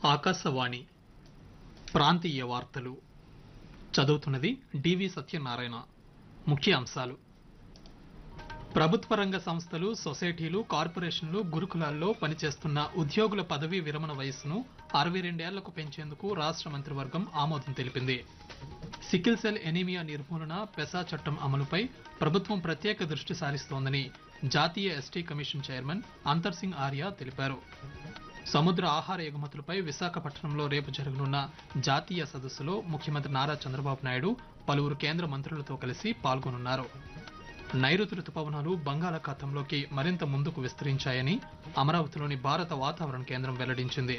ఆకాశవాణి ప్రాంతీయ వార్తలు చదువుతున్నది డివి సత్యనారాయణ. ముఖ్య అంశాలు: ప్రభుత్వ రంగ సంస్థలు, సొసైటీలు, కార్పొరేషన్లు, గురుకులాల్లో పనిచేస్తున్న ఉద్యోగుల పదవీ విరమణ వయస్సును 62 ఏళ్లకు పెంచేందుకు రాష్ట్ర మంత్రివర్గం ఆమోదం తెలిపింది. సికిల్ సెల్ ఎనీమియా నిర్మూలన, పెసా చట్టం అమలుపై ప్రభుత్వం ప్రత్యేక దృష్టి సారిస్తోందని జాతీయ ఎస్టీ కమిషన్ చైర్మన్ అంతర్ సింగ్ ఆర్య తెలిపారు. సముద్ర ఆహార ఎగుమతులపై విశాఖపట్నంలో రేపు జరగనున్న జాతీయ సదస్సులో ముఖ్యమంత్రి నారా చంద్రబాబు నాయుడు పలువురు కేంద్ర మంత్రులతో కలిసి పాల్గొనున్నారు. నైరుతి రుతుపవనాలు బంగాళాఖాతంలోకి మరింత ముందుకు విస్తరించాయని అమరావతిలోని భారత వాతావరణ కేంద్రం వెల్లడించింది.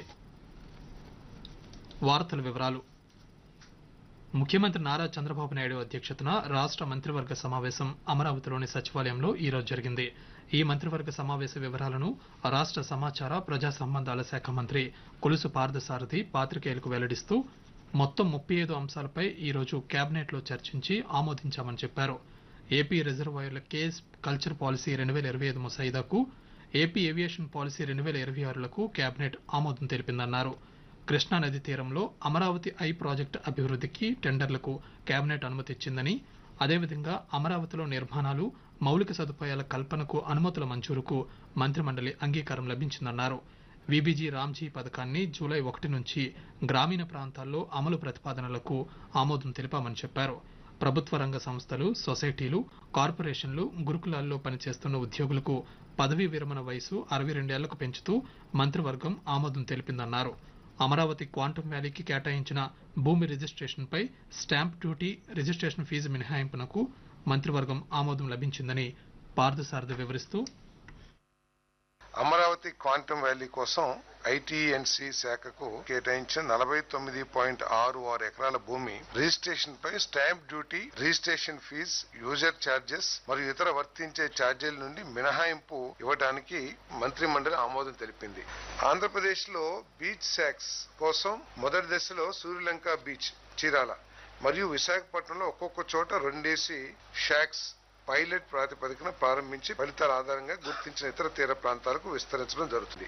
వార్తల వివరాలు: ముఖ్యమంత్రి నారా చంద్రబాబు నాయుడు అధ్యక్షతన రాష్ట్ర మంత్రివర్గ సమావేశం అమరావతిలోని సచివాలయంలో ఈరోజు జరిగింది. ఈ మంత్రివర్గ సమావేశ వివరాలను రాష్ట్ర సమాచార ప్రజా సంబంధాల శాఖ మంత్రి కొలుసు పార్థసారథి పాత్రికేయులకు వెల్లడిస్తూ మొత్తం 35 అంశాలపై ఈరోజు కేబినెట్లో చర్చించి ఆమోదించామని చెప్పారు. AP రిజర్వాయర్ల case culture policy 2025 ముసాయిదాకు, AP aviation policy 2026లకు cabinet ఆమోదం తెలిపిందన్నారు. కృష్ణా నది తీరంలో అమరావతి ఐ ప్రాజెక్టు అభివృద్ధికి టెండర్లకు కేబినెట్ అనుమతి ఇచ్చిందని, అదేవిధంగా అమరావతిలో నిర్మాణాలు, మౌలిక సదుపాయాల కల్పనకు అనుమతుల మంజూరుకు మంత్రిమండలి అంగీకారం లభించిందన్నారు. విబిజీ రామ్జీ పథకాన్ని జూలై 1 నుంచి గ్రామీణ ప్రాంతాల్లో అమలు ప్రతిపాదనలకు ఆమోదం తెలిపామని చెప్పారు. ప్రభుత్వ రంగ సంస్థలు, సొసైటీలు, కార్పొరేషన్లు, గురుకులాల్లో పనిచేస్తున్న ఉద్యోగులకు పదవీ విరమణ వయసు 62 ఏళ్లకు పెంచుతూ మంత్రివర్గం ఆమోదం తెలిపిందన్నారు. అమరావతి క్వాంటమ్ వ్యాలీకి కేటాయించిన భూమి రిజిస్ట్రేషన్పై స్టాంప్ డ్యూటీ, రిజిస్ట్రేషన్ ఫీజు మినహాయింపునకు మంత్రివర్గం ఆమోదం లభించిందని పార్థసారథి వివరిస్తూ, అమరావతి క్వాంటమ్ వ్యాలీ కోసం ఐటీఎన్సీ శాఖకు కేటాయించిన 49.66 ఎకరాల భూమి రిజిస్ట్రేషన్ పై stamp duty, registration fee, user charges మరియు ఇతర వర్తించే ఛార్జీల నుండి మినహాయింపు ఇవ్వడానికి మంత్రి మండలి ఆమోదం తెలిపింది. ఆంధ్రప్రదేశ్ లో బీచ్ శాక్స్ కోసం మొదటి దశలో సూర్యలంక బీచ్, చీరాల మరియు విశాఖపట్నంలో ఒక్కొక్క చోట 2 షాక్స్ పైలట్ ప్రాతిపదికన ప్రారంభించి ఫలితాల ఆధారంగా గుర్తించిన ఇతర తీర ప్రాంతాలకు విస్తరించడం జరుగుతుంది.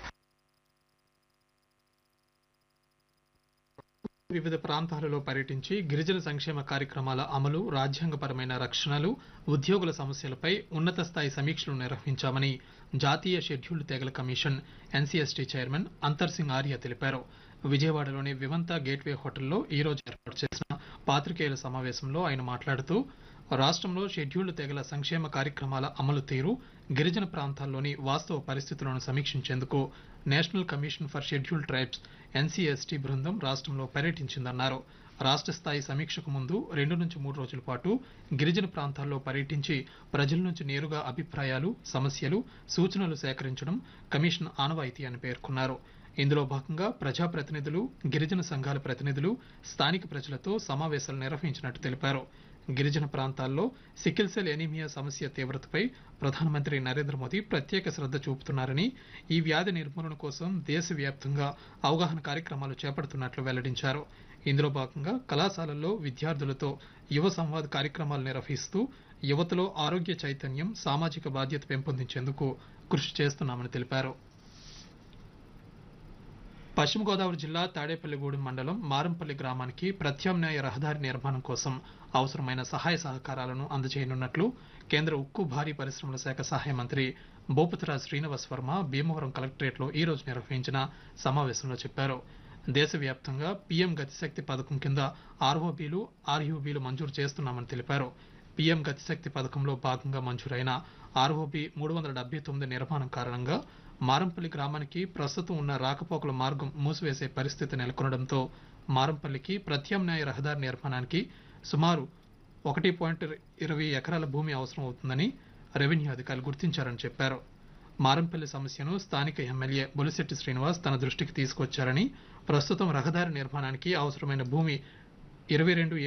వివిధ ప్రాంతాలలో పర్యటించి గిరిజన సంక్షేమ కార్యక్రమాల అమలు, రాజ్యాంగపరమైన రక్షణలు, ఉద్యోగుల సమస్యలపై ఉన్నత స్థాయి సమీక్షలు నిర్వహించామని జాతీయ షెడ్యూల్డ్ తెగల కమిషన్ ఎన్సీఎస్టీ చైర్మన్ అంతర్ సింగ్ ఆర్య తెలిపారు. విజయవాడలోని వివంత గేట్వే హోటల్లో ఈరోజు ఏర్పాటు చేసిన పాత్రికేయుల సమావేశంలో ఆయన మాట్లాడుతూ, రాష్ట్రంలో షెడ్యూల్డ్ తెగల సంక్షేమ కార్యక్రమాల అమలు తీరు, గిరిజన ప్రాంతాల్లోని వాస్తవ పరిస్థితులను సమీక్షించేందుకు national commission for scheduled tribes NCST బృందం రాష్ట్రంలో పర్యటించిందన్నారు. రాష్ట్ర స్థాయి సమీక్షకు ముందు 2 నుంచి 3 రోజుల పాటు గిరిజన ప్రాంతాల్లో పర్యటించి ప్రజల నుంచి నేరుగా అభిప్రాయాలు, సమస్యలు, సూచనలు సేకరించడం కమిషన్ ఆనవాయితీ అని పేర్కొన్నారు. ఇందులో భాగంగా ప్రజాప్రతినిధులు, గిరిజన సంఘాల ప్రతినిధులు, స్థానిక ప్రజలతో సమావేశాలు నిర్వహించినట్టు తెలిపారు. గిరిజన ప్రాంతాల్లో సికిల్ సెల్ ఎనీమియా సమస్య తీవ్రతపై ప్రధానమంత్రి నరేంద్ర మోదీ ప్రత్యేక శ్రద్ధ చూపుతున్నారని, ఈ వ్యాధి నిర్మూలన కోసం దేశవ్యాప్తంగా అవగాహన కార్యక్రమాలు చేపడుతున్నట్లు వెల్లడించారు. ఇందులో భాగంగా కళాశాలల్లో విద్యార్థులతో యువ సంవాద్ కార్యక్రమాలు నిర్వహిస్తూ యువతలో ఆరోగ్య చైతన్యం, సామాజిక బాధ్యత పెంపొందించేందుకు కృషి చేస్తున్నామని తెలిపారు. పశ్చిమ గోదావరి జిల్లా తాడేపల్లిగూడెం మండలం మారంపల్లి గ్రామానికి ప్రత్యామ్నాయ రహదారి నిర్మాణం కోసం అవసరమైన సహాయ సహకారాలను అందజేయనున్నట్లు కేంద్ర ఉక్కు, భారీ పరిశ్రమల శాఖ సహాయ మంత్రి భూపతిరాజ్ శ్రీనివాస్ వర్మ భీమవరం కలెక్టరేట్లో ఈ రోజు నిర్వహించిన సమావేశంలో చెప్పారు. దేశవ్యాప్తంగా పీఎం గతిశక్తి పథకం కింద ఆర్ఓబీలు, ఆర్యూబీలు మంజూరు చేస్తున్నామని తెలిపారు. పీఎం గతిశక్తి పథకంలో భాగంగా మంజూరైన ఆర్ఓబీ 379 నిర్మాణం కారణంగా మారంపల్లి గ్రామానికి ప్రస్తుతం ఉన్న రాకపోకల మార్గం మూసివేసే పరిస్థితి నెలకొనడంతో మారంపల్లికి ప్రత్యామ్నాయ రహదారి నిర్మాణానికి సుమారు 1.20 ఎకరాల భూమి అవసరం అవుతుందని రెవెన్యూ అధికారులు గుర్తించారని చెప్పారు. మారంపల్లి సమస్యను స్థానిక ఎమ్మెల్యే బొలిశెట్టి శ్రీనివాస్ తన దృష్టికి తీసుకొచ్చారని, ప్రస్తుతం రహదారి నిర్మాణానికి అవసరమైన భూమి 22